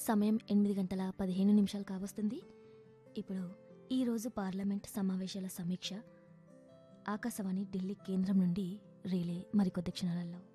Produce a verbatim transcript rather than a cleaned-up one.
సమయం ఎనిమిది గంటల పదిహేను నిమిషాలు కావస్తుంది. ఇప్పుడు ఈరోజు పార్లమెంట్ సమావేశాల సమీక్ష ఆకాశవాణి ఢిల్లీ కేంద్రం నుండి రీలే మరికొద్ది క్షణాలలో.